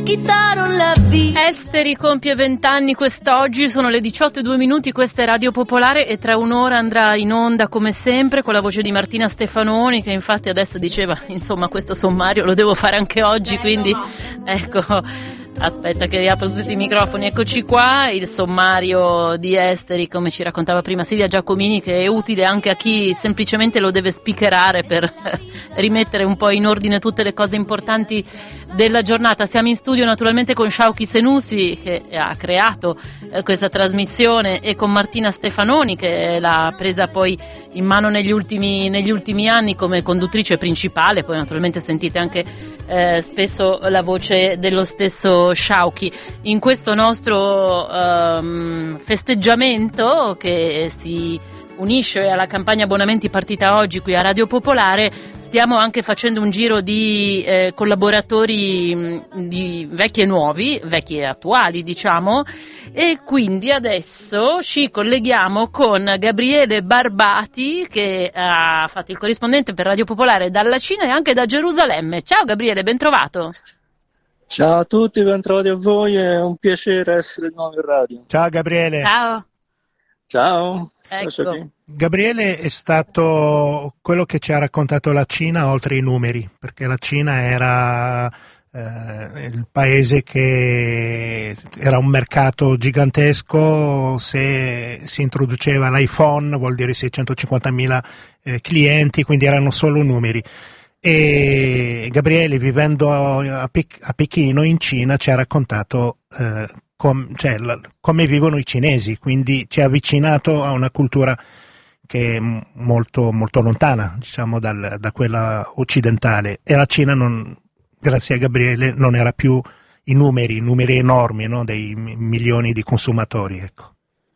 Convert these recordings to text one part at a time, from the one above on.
Esteri compie 20 anni quest'oggi, sono le 18:02, questa è Radio Popolare e tra un'ora andrà in onda come sempre con la voce di Martina Stefanoni, che infatti adesso diceva, insomma, questo sommario lo devo fare anche oggi, quindi ecco. Aspetta che riapro tutti i microfoni, eccoci qua, il sommario di Esteri, come ci raccontava prima Silvia Giacomini, che è utile anche a chi semplicemente lo deve speakerare per rimettere un po' in ordine tutte le cose importanti della giornata. Siamo in studio naturalmente con Shauki Senussi, che ha creato questa trasmissione, e con Martina Stefanoni, che l'ha presa poi in mano negli ultimi anni come conduttrice principale. Poi naturalmente sentite anche spesso la voce dello stesso Shauki in questo nostro festeggiamento che si unisce alla campagna abbonamenti partita oggi qui a Radio Popolare. Stiamo anche facendo un giro di collaboratori di vecchi e nuovi, vecchi e attuali diciamo, e quindi adesso ci colleghiamo con Gabriele Barbati, che ha fatto il corrispondente per Radio Popolare dalla Cina e anche da Gerusalemme. Ciao Gabriele, ben trovato. Ciao a tutti, ben trovati a voi, è un piacere essere di nuovo in radio. Ciao Gabriele. Ciao. Ciao. Ecco. Gabriele è stato quello che ci ha raccontato la Cina oltre i numeri, perché la Cina era il paese che era un mercato gigantesco. Se si introduceva l'iPhone vuol dire 650.000 clienti, quindi erano solo numeri. E Gabriele, vivendo a Pechino in Cina, ci ha raccontato come vivono i cinesi, quindi ci ha avvicinato a una cultura che è molto, molto lontana, diciamo, da quella occidentale. E la Cina, grazie a Gabriele, non era più i numeri enormi, no, dei milioni di consumatori, ecco.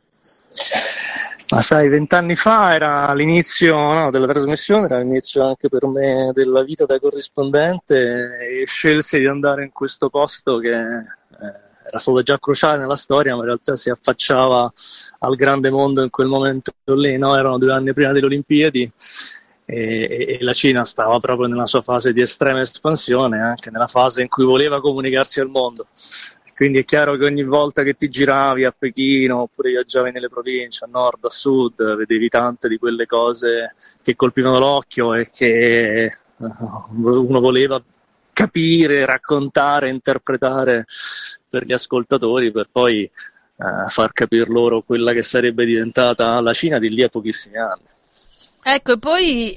Ma sai, 20 anni fa era l'inizio della trasmissione, era l'inizio anche per me della vita da corrispondente, e scelsi di andare in questo posto che era stato già cruciale nella storia, ma in realtà si affacciava al grande mondo in quel momento lì, no? Erano 2 anni prima delle Olimpiadi e la Cina stava proprio nella sua fase di estrema espansione, anche nella fase in cui voleva comunicarsi al mondo. Quindi è chiaro che ogni volta che ti giravi a Pechino oppure viaggiavi nelle province, a nord, a sud, vedevi tante di quelle cose che colpivano l'occhio e che uno voleva capire, raccontare, interpretare per gli ascoltatori, per poi far capire loro quella che sarebbe diventata la Cina di lì a pochissimi anni. Ecco, e poi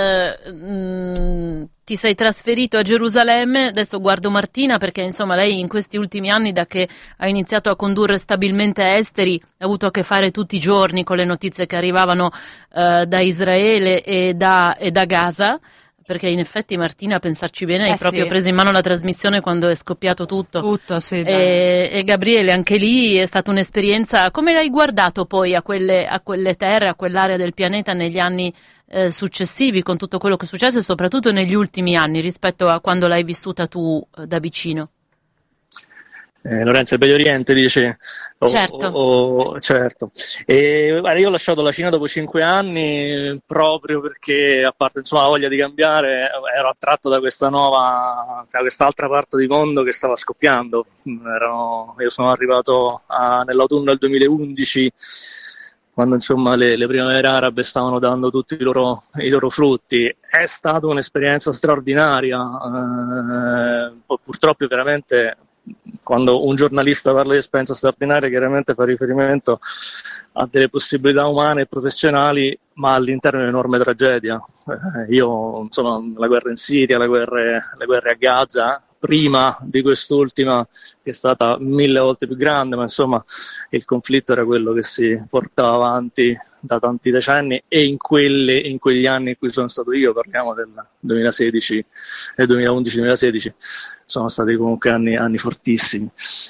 ti sei trasferito a Gerusalemme. Adesso guardo Martina, perché insomma lei in questi ultimi anni, da che ha iniziato a condurre stabilmente Esteri, ha avuto a che fare tutti i giorni con le notizie che arrivavano da Israele e da Gaza, perché in effetti Martina, a pensarci bene, hai proprio preso in mano la trasmissione quando è scoppiato tutto. Tutto, sì. E Gabriele, anche lì è stata un'esperienza. Come l'hai guardato poi a quelle terre, a quell'area del pianeta negli anni successivi, con tutto quello che è successo e soprattutto negli ultimi anni rispetto a quando l'hai vissuta tu da vicino? Lorenzo, il Medio Oriente dice? Certo. Certo. Guarda, io ho lasciato la Cina dopo 5 anni proprio perché, a parte insomma la voglia di cambiare, ero attratto da quest'altra parte di mondo che stava scoppiando. Io sono arrivato nell'autunno del 2011, quando insomma le primavere arabe stavano dando tutti i loro frutti. È stata un'esperienza straordinaria, purtroppo veramente. Quando un giornalista parla di esperienza straordinaria, chiaramente fa riferimento a delle possibilità umane e professionali, ma all'interno di un'enorme tragedia. Io, insomma, la guerra in Siria, le guerre a Gaza, prima di quest'ultima, che è stata 1000 volte più grande, ma insomma il conflitto era quello che si portava avanti da tanti decenni, e in quegli anni in cui sono stato io, parliamo del 2016, del 2011-2016, sono stati comunque anni fortissimi.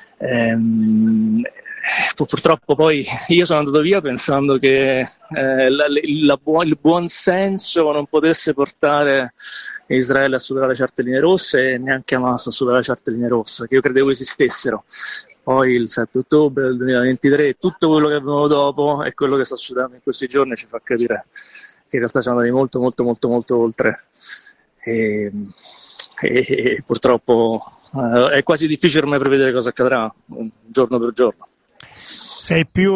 Purtroppo poi io sono andato via pensando che il buon senso non potesse portare Israele a superare certe linee rosse e neanche Hamas a superare certe linee rosse, che io credevo esistessero. Poi il 7 ottobre del 2023, tutto quello che è venuto dopo e quello che sta succedendo in questi giorni ci fa capire che in realtà siamo andati molto molto molto molto oltre. e purtroppo è quasi difficile ormai prevedere cosa accadrà giorno per giorno. Sei più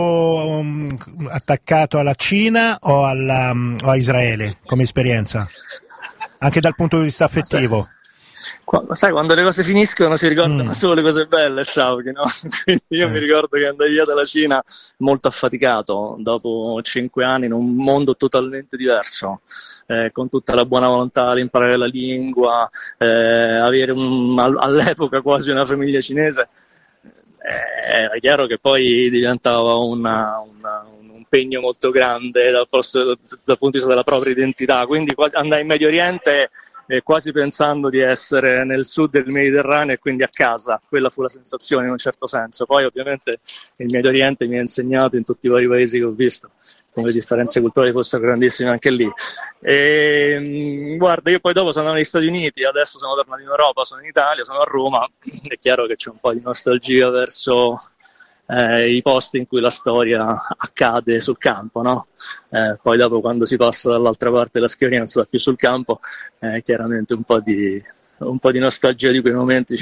attaccato alla Cina o a Israele come esperienza? Anche dal punto di vista affettivo? Sai, quando le cose finiscono si ricordano solo le cose belle, Sciauchi, no? Quindi io mi ricordo che andai via dalla Cina molto affaticato, dopo 5 anni in un mondo totalmente diverso, con tutta la buona volontà di imparare la lingua, avere all'epoca quasi una famiglia cinese. Era chiaro che poi diventava un impegno molto grande dal punto di vista della propria identità, quindi andai in Medio Oriente quasi pensando di essere nel sud del Mediterraneo e quindi a casa. Quella fu la sensazione in un certo senso. Poi ovviamente il Medio Oriente mi ha insegnato in tutti i vari paesi che ho visto come le differenze culturali fossero grandissime anche lì. Guarda, io poi dopo sono andato negli Stati Uniti, adesso sono tornato in Europa, sono in Italia, sono a Roma. È chiaro che c'è un po' di nostalgia verso i posti in cui la storia accade sul campo, no? Poi dopo, quando si passa dall'altra parte della scrivania, non si sta più sul campo, chiaramente un po' di nostalgia di quei momenti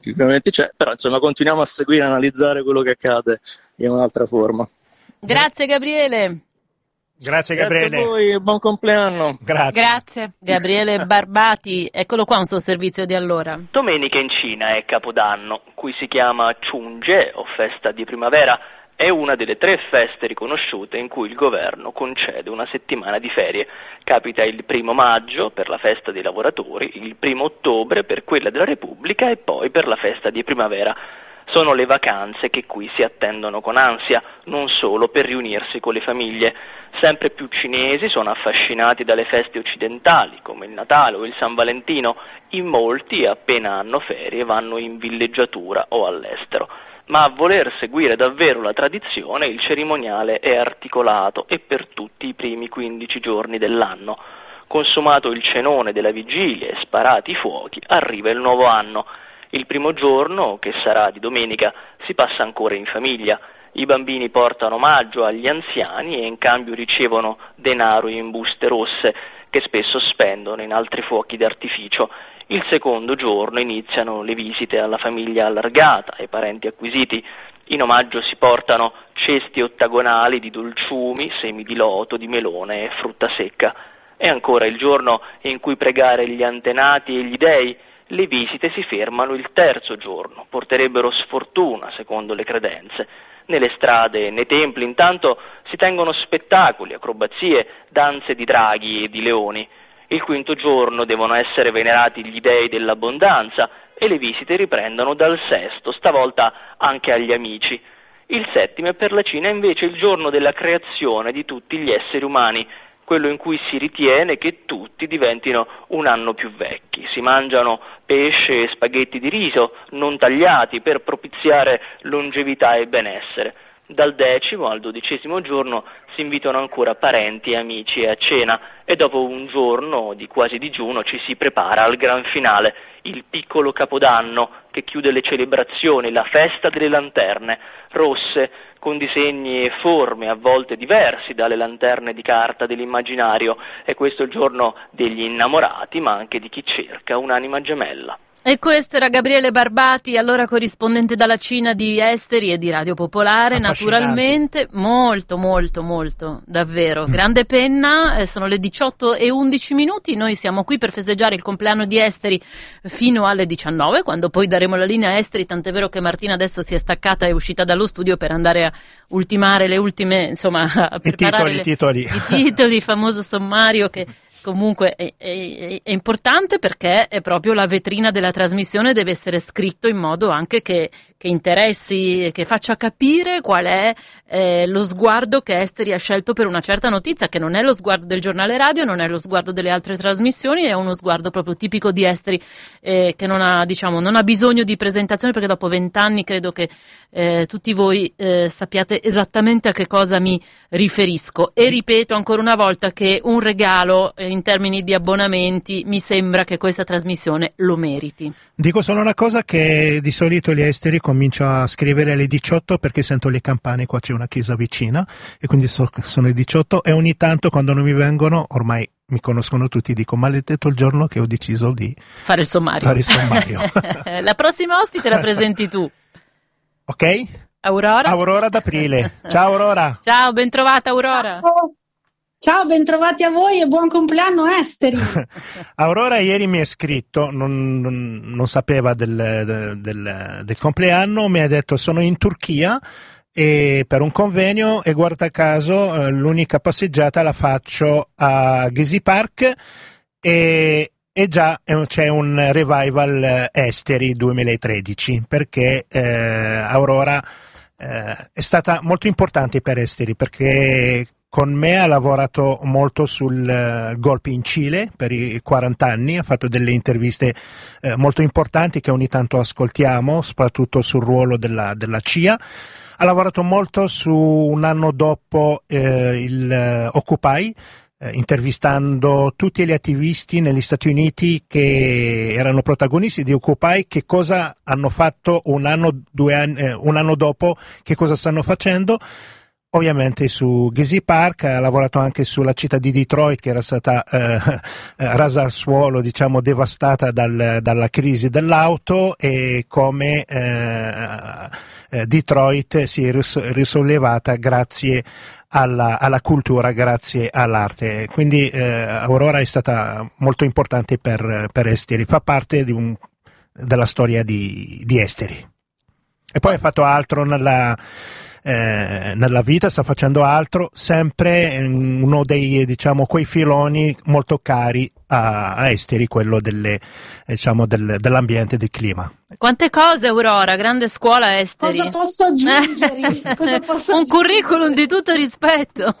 c'è, però insomma continuiamo a seguire e analizzare quello che accade in un'altra forma. Grazie Gabriele. Grazie Gabriele. Grazie a voi, buon compleanno. Grazie. Gabriele Barbati, eccolo qua un suo servizio di allora. Domenica in Cina è Capodanno, cui si chiama Chunje o festa di primavera. È una delle 3 feste riconosciute in cui il governo concede una settimana di ferie. Capita il 1° maggio per la festa dei lavoratori, il 1° ottobre per quella della Repubblica e poi per la festa di primavera. Sono le vacanze che qui si attendono con ansia, non solo per riunirsi con le famiglie. Sempre più cinesi sono affascinati dalle feste occidentali, come il Natale o il San Valentino. In molti, appena hanno ferie, vanno in villeggiatura o all'estero. Ma a voler seguire davvero la tradizione, il cerimoniale è articolato e per tutti i primi 15 giorni dell'anno. Consumato il cenone della vigilia e sparati i fuochi, arriva il nuovo anno. Il primo giorno, che sarà di domenica, si passa ancora in famiglia. I bambini portano omaggio agli anziani e in cambio ricevono denaro in buste rosse, che spesso spendono in altri fuochi d'artificio. Il secondo giorno iniziano le visite alla famiglia allargata, ai parenti acquisiti. In omaggio si portano cesti ottagonali di dolciumi, semi di loto, di melone e frutta secca. È ancora il giorno in cui pregare gli antenati e gli dei. Le visite si fermano il 3° giorno, porterebbero sfortuna secondo le credenze. Nelle strade e nei templi intanto si tengono spettacoli, acrobazie, danze di draghi e di leoni. Il 5° giorno devono essere venerati gli dei dell'abbondanza e le visite riprendono dal 6°, stavolta anche agli amici. Il 7° è per la Cina invece il giorno della creazione di tutti gli esseri umani, quello in cui si ritiene che tutti diventino un anno più vecchi. Si mangiano pesce e spaghetti di riso non tagliati per propiziare longevità e benessere. Dal 10° al 12° giorno si invitano ancora parenti e amici a cena e dopo un giorno di quasi digiuno ci si prepara al gran finale, il piccolo Capodanno che chiude le celebrazioni, la festa delle lanterne rosse con disegni e forme a volte diversi dalle lanterne di carta dell'immaginario. E questo è il giorno degli innamorati, ma anche di chi cerca un'anima gemella. E questo era Gabriele Barbati, allora corrispondente dalla Cina di Esteri e di Radio Popolare, naturalmente, molto, davvero, grande penna, sono le 18:11, noi siamo qui per festeggiare il compleanno di Esteri fino alle 19, quando poi daremo la linea a Esteri, tant'è vero che Martina adesso si è staccata e è uscita dallo studio per andare a ultimare le ultime, insomma, a preparare i titoli, il famoso sommario che comunque è importante perché è proprio la vetrina della trasmissione, deve essere scritto in modo anche che interessi, che faccia capire qual è lo sguardo che Esteri ha scelto per una certa notizia, che non è lo sguardo del giornale radio, non è lo sguardo delle altre trasmissioni, è uno sguardo proprio tipico di Esteri che non ha bisogno di presentazione, perché dopo 20 anni credo che tutti voi sappiate esattamente a che cosa mi riferisco. E ripeto ancora una volta che un regalo in termini di abbonamenti mi sembra che questa trasmissione lo meriti. Dico solo una cosa, che di solito gli esteri comincio a scrivere alle 18 perché sento le campane, qua c'è una chiesa vicina e quindi sono le 18, e ogni tanto quando non mi vengono, ormai mi conoscono tutti, dico maledetto il giorno che ho deciso di fare il sommario. La prossima ospite la presenti tu. Ok? Aurora d'Aprile. Ciao Aurora. Ciao, ben trovata Aurora. Ciao, bentrovati a voi e buon compleanno Esteri. Aurora ieri mi ha scritto, non sapeva del compleanno, mi ha detto sono in Turchia e per un convegno e guarda caso l'unica passeggiata la faccio a Gezi Park e già c'è un revival Esteri 2013 perché Aurora è stata molto importante per Esteri perché con me ha lavorato molto sul golpe in Cile per i 40 anni, ha fatto delle interviste molto importanti che ogni tanto ascoltiamo, soprattutto sul ruolo della CIA. Ha lavorato molto su un anno dopo il Occupy, intervistando tutti gli attivisti negli Stati Uniti che erano protagonisti di Occupy, che cosa hanno fatto un anno dopo, che cosa stanno facendo. Ovviamente su Gezi Park, ha lavorato anche sulla città di Detroit che era stata rasa al suolo, diciamo devastata dalla crisi dell'auto e come Detroit si è risollevata grazie alla cultura, grazie all'arte. Quindi Aurora è stata molto importante per Esteri, fa parte della storia di Esteri. E poi ha fatto altro nella vita, sta facendo altro, sempre uno dei, diciamo, quei filoni molto cari a Esteri, quello dell'ambiente, del clima. Quante cose Aurora, grande scuola Esteri. Cosa posso aggiungere? Un curriculum di tutto rispetto.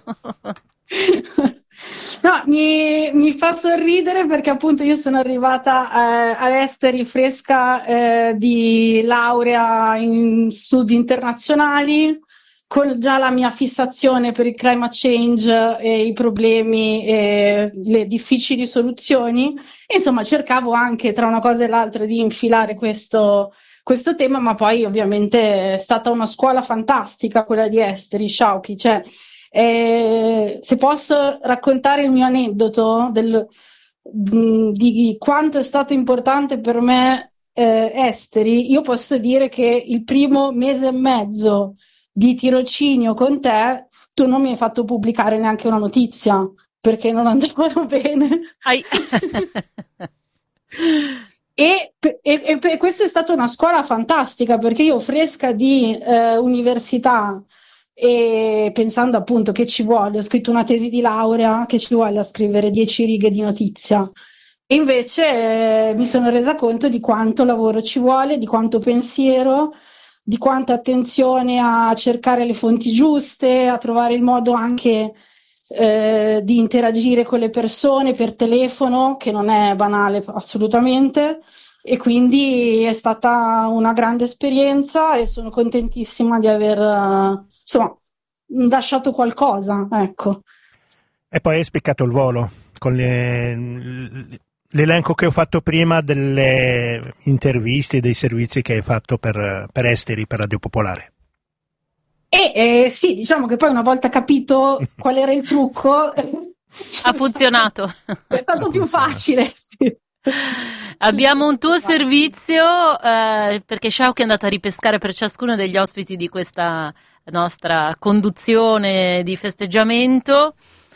No, mi fa sorridere perché appunto io sono arrivata a Esteri fresca di laurea in studi internazionali, con già la mia fissazione per il climate change e i problemi e le difficili soluzioni. E insomma cercavo anche tra una cosa e l'altra di infilare questo tema, ma poi ovviamente è stata una scuola fantastica quella di Esteri, Sciauchi, cioè se posso raccontare il mio aneddoto di quanto è stato importante per me Esteri, io posso dire che il primo mese e mezzo di tirocinio con te tu non mi hai fatto pubblicare neanche una notizia perché non andavano bene. E questa è stata una scuola fantastica perché io fresca di università e pensando appunto che ci vuole, ho scritto una tesi di laurea, che ci vuole a scrivere 10 righe di notizia, e invece mi sono resa conto di quanto lavoro ci vuole, di quanto pensiero, di quanta attenzione a cercare le fonti giuste, a trovare il modo anche di interagire con le persone per telefono, che non è banale assolutamente. E quindi è stata una grande esperienza e sono contentissima di aver lasciato qualcosa, ecco. E poi hai spiccato il volo con l'elenco che ho fatto prima delle interviste e dei servizi che hai fatto per Esteri, per Radio Popolare. Sì, diciamo che poi una volta capito qual era il trucco ha funzionato. È stato più facile, sì. Abbiamo un tuo servizio perché Sciauchi è andata a ripescare per ciascuno degli ospiti di questa nostra conduzione di festeggiamento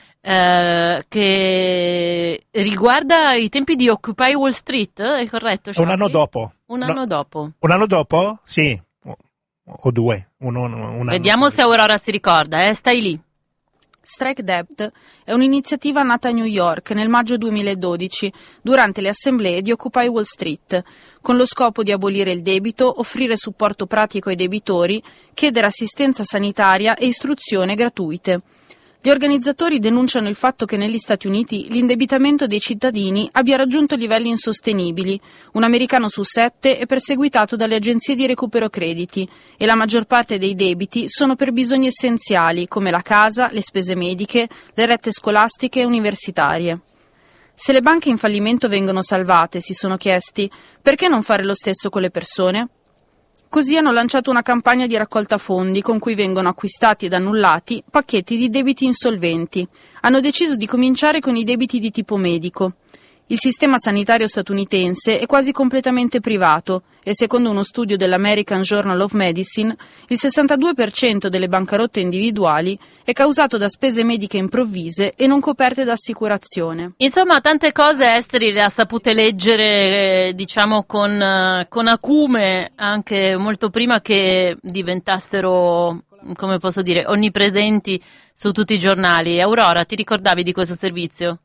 che riguarda i tempi di Occupy Wall Street, è corretto? Sciauchi? Un anno dopo. Un anno dopo? Un anno dopo? Sì, o due. Vediamo se Aurora si ricorda, stai lì. Strike Debt è un'iniziativa nata a New York nel maggio 2012 durante le assemblee di Occupy Wall Street, con lo scopo di abolire il debito, offrire supporto pratico ai debitori, chiedere assistenza sanitaria e istruzione gratuite. Gli organizzatori denunciano il fatto che negli Stati Uniti l'indebitamento dei cittadini abbia raggiunto livelli insostenibili. Un americano su 7 è perseguitato dalle agenzie di recupero crediti e la maggior parte dei debiti sono per bisogni essenziali come la casa, le spese mediche, le rette scolastiche e universitarie. Se le banche in fallimento vengono salvate, si sono chiesti, perché non fare lo stesso con le persone? Così hanno lanciato una campagna di raccolta fondi con cui vengono acquistati ed annullati pacchetti di debiti insolventi. Hanno deciso di cominciare con i debiti di tipo medico. Il sistema sanitario statunitense è quasi completamente privato e secondo uno studio dell'American Journal of Medicine il 62% delle bancarotte individuali è causato da spese mediche improvvise e non coperte da assicurazione. Insomma, tante cose Esteri le ha sapute leggere, diciamo, con acume, anche molto prima che diventassero, come posso dire, onnipresenti su tutti i giornali. Aurora, ti ricordavi di questo servizio?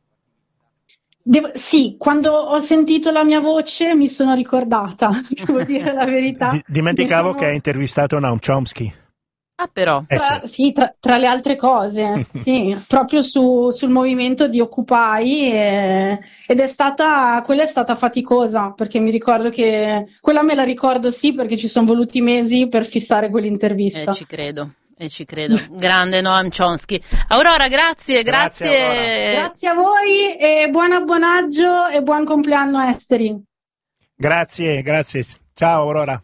Sì, quando ho sentito la mia voce mi sono ricordata, devo dire la verità. Dimenticavo che hai intervistato Noam Chomsky. Ah, però. Sì, tra le altre cose, sì, proprio sul movimento di Occupy ed quella è stata faticosa, perché mi ricordo che, quella me la ricordo sì, perché ci sono voluti mesi per fissare quell'intervista. Ci credo. Grande Noam Chomsky. Aurora, grazie. Aurora. Grazie a voi e buon abbonaggio e buon compleanno Esteri. Grazie. Ciao Aurora.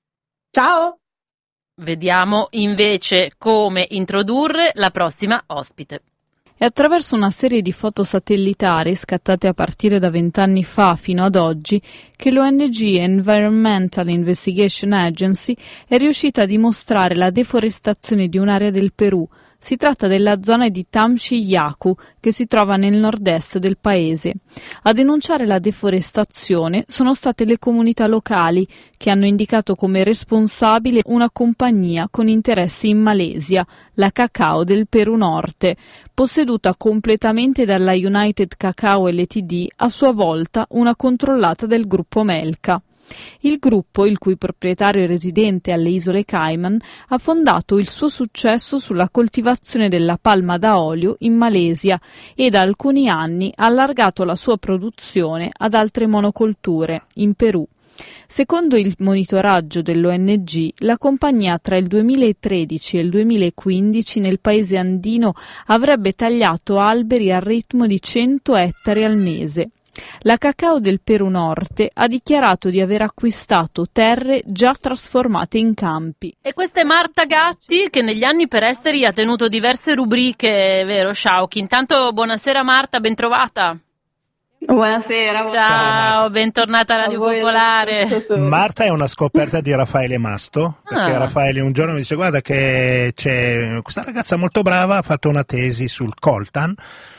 Ciao. Vediamo invece come introdurre la prossima ospite. È attraverso una serie di foto satellitari scattate a partire da 20 anni fa fino ad oggi che l'ONG Environmental Investigation Agency è riuscita a dimostrare la deforestazione di un'area del Perù. Si tratta della zona di Tamchiyacu, che si trova nel nord-est del paese. A denunciare la deforestazione sono state le comunità locali, che hanno indicato come responsabile una compagnia con interessi in Malesia, la Cacao del Perù Norte, posseduta completamente dalla United Cacao Ltd, a sua volta una controllata del gruppo Melca. Il gruppo, il cui proprietario è residente alle isole Cayman, ha fondato il suo successo sulla coltivazione della palma da olio in Malesia e da alcuni anni ha allargato la sua produzione ad altre monocolture in Perù. Secondo il monitoraggio dell'ONG, la compagnia tra il 2013 e il 2015 nel paese andino avrebbe tagliato alberi al ritmo di 100 ettari al mese. La Cacao del Perù Norte ha dichiarato di aver acquistato terre già trasformate in campi. E questa è Marta Gatti, che negli anni per Esteri ha tenuto diverse rubriche, vero Sciauchi? Intanto buonasera Marta, bentrovata. Buonasera. Ciao, bentornata a Radio Popolare. Marta è una scoperta di Raffaele Masto, perché Raffaele un giorno mi dice: guarda che c'è questa ragazza molto brava, ha fatto una tesi sul coltan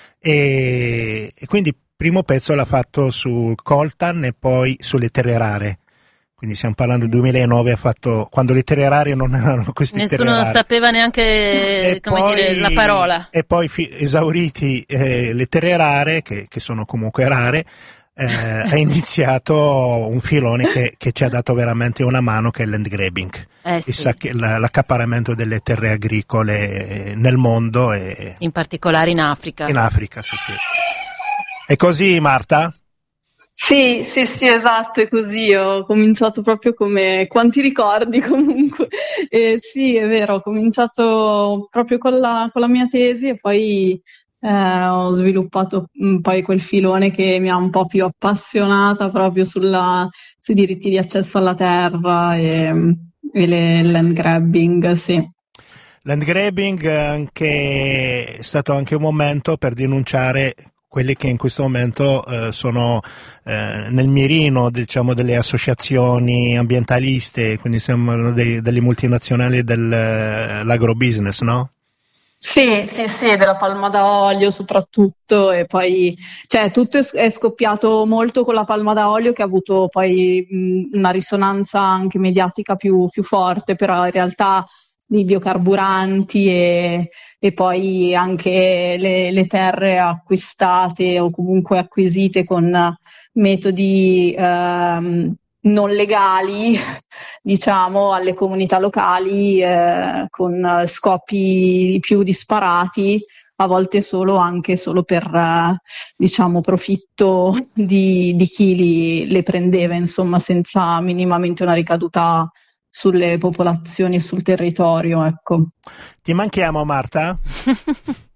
e quindi primo pezzo l'ha fatto sul coltan e poi sulle terre rare. Quindi stiamo parlando del 2009, ha fatto quando le terre rare non erano questi terre rare. Nessuno sapeva neanche dire la parola. E poi esauriti le terre rare, che sono comunque rare, ha iniziato un filone che ci ha dato veramente una mano, che è il land grabbing. Sì. L'accaparramento delle terre agricole nel mondo. E in particolare in Africa. In Africa, sì. È così, Marta? Sì, esatto, è così. Ho cominciato proprio come quanti ricordi comunque. Sì, è vero, ho cominciato proprio con la mia tesi e poi ho sviluppato poi quel filone che mi ha un po' più appassionata proprio sui diritti di accesso alla terra e le land grabbing, sì. Land grabbing è stato anche un momento per denunciare quelli che in questo momento sono nel mirino, diciamo, delle associazioni ambientaliste, quindi siamo delle multinazionali dell'agrobusiness, no? Sì, della palma da olio soprattutto, e poi tutto è scoppiato molto con la palma da olio, che ha avuto poi una risonanza anche mediatica più forte, però in realtà di biocarburanti e poi anche le terre acquistate o comunque acquisite con metodi non legali, diciamo, alle comunità locali con scopi più disparati, a volte anche solo per diciamo profitto di chi le prendeva, insomma, senza minimamente una ricaduta sulle popolazioni e sul territorio, ecco. Ti manchiamo, Marta?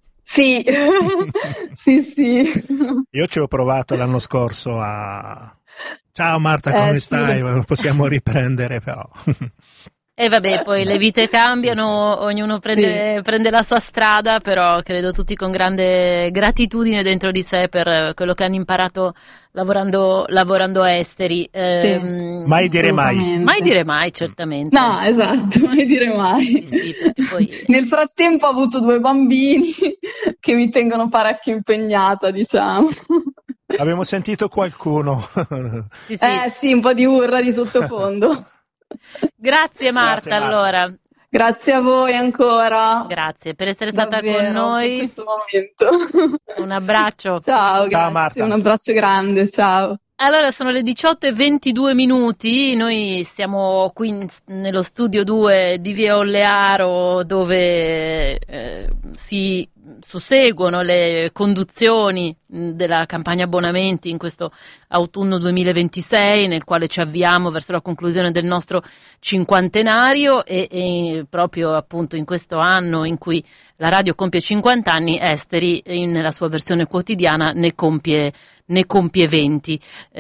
Sì, sì. Io ci ho provato l'anno scorso a Ciao Marta, come stai? Possiamo riprendere però. E vabbè, poi le vite cambiano, ognuno prende la sua strada, però credo tutti con grande gratitudine dentro di sé per quello che hanno imparato lavorando a esteri. Mai dire mai. Mai dire mai, certamente. No, esatto, mai dire mai. Sì, perché poi... Nel frattempo ho avuto 2 bambini che mi tengono parecchio impegnata, diciamo. Abbiamo sentito qualcuno. Sì, un po' di urla di sottofondo. Grazie Marta, allora. Grazie a voi ancora. Grazie per essere stata con noi. In questo momento. Un abbraccio. Ciao, grazie. Marta. Un abbraccio grande, ciao. Allora, sono le 18:22, noi siamo qui nello studio 2 di Via Ollearo, dove si susseguono le conduzioni della campagna abbonamenti in questo autunno 2026, nel quale ci avviamo verso la conclusione del nostro cinquantenario e proprio appunto in questo anno in cui la radio compie 50 anni, Esteri nella sua versione quotidiana ne compie 20.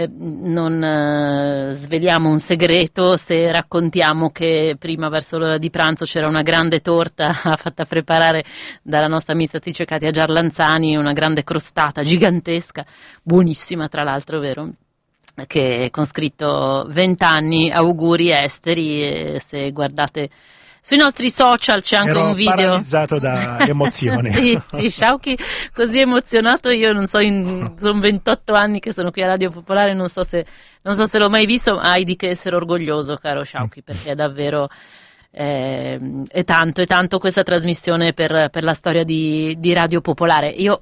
Non sveliamo un segreto se raccontiamo che prima verso l'ora di pranzo c'era una grande torta fatta preparare dalla nostra amministratrice Katia Giarlanzani, una grande crostata gigantesca, buonissima tra l'altro, vero? Che con scritto 20 anni, auguri Esteri, e se guardate sui nostri social c'è anche un video. Ero paralizzato da emozione. Sì, Sciauchi così emozionato, io non so, sono 28 anni che sono qui a Radio Popolare, non so se l'ho mai visto, ma hai di che essere orgoglioso, caro Sciauchi, perché è davvero è tanto questa trasmissione per la storia di Radio Popolare. Io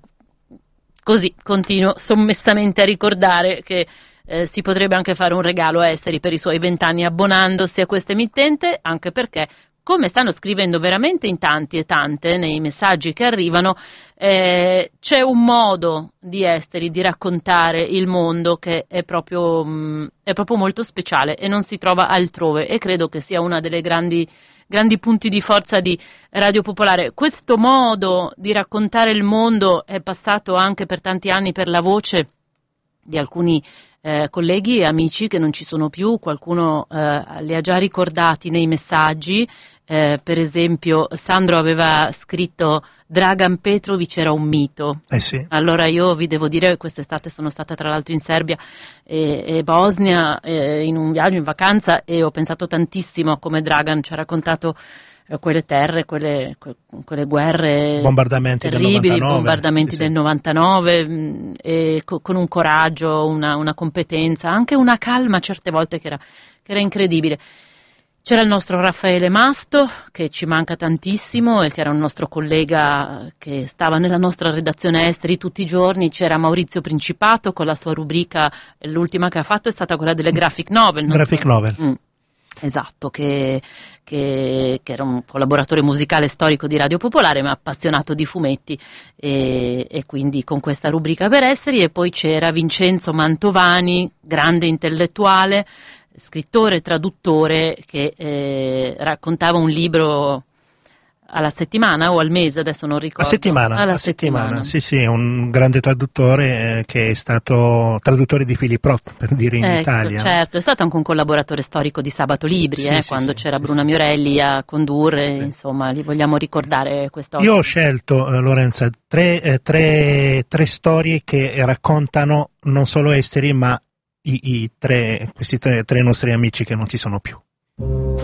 così continuo sommessamente a ricordare che si potrebbe anche fare un regalo a Esteri per i suoi 20 anni abbonandosi a questa emittente, anche perché, come stanno scrivendo veramente in tanti e tante nei messaggi che arrivano, c'è un modo di Esteri di raccontare il mondo che è proprio molto speciale e non si trova altrove, e credo che sia una delle grandi punti di forza di Radio Popolare. Questo modo di raccontare il mondo è passato anche per tanti anni per la voce di alcuni colleghi e amici che non ci sono più, qualcuno li ha già ricordati nei messaggi, per esempio Sandro aveva scritto Dragan Petrovic era un mito. Sì. Allora io vi devo dire che quest'estate sono stata tra l'altro in Serbia e Bosnia in un viaggio in vacanza, e ho pensato tantissimo a come Dragan ci ha raccontato quelle terre, quelle guerre bombardamenti terribili, del 99, bombardamenti del 99, e con un coraggio, una competenza, anche una calma certe volte che era incredibile. C'era il nostro Raffaele Masto, che ci manca tantissimo e che era un nostro collega che stava nella nostra redazione Esteri tutti i giorni. C'era Maurizio Principato con la sua rubrica, l'ultima che ha fatto è stata quella delle graphic novel. Novel. Esatto, che era un collaboratore musicale storico di Radio Popolare, ma appassionato di fumetti, e quindi con questa rubrica per Esteri. E poi c'era Vincenzo Mantovani, grande intellettuale, scrittore, traduttore, che raccontava un libro alla settimana o al mese, adesso non ricordo. Alla settimana. Sì, è un grande traduttore che è stato traduttore di Philip Roth, per dire, in Italia. Certo, è stato anche un collaboratore storico di Sabato Libri, quando c'era Bruna Miorelli a condurre, insomma, li vogliamo ricordare quest'oggi. Io ho scelto, Lorenza, tre storie che raccontano non solo Esteri, ma questi tre nostri amici che non ci sono più.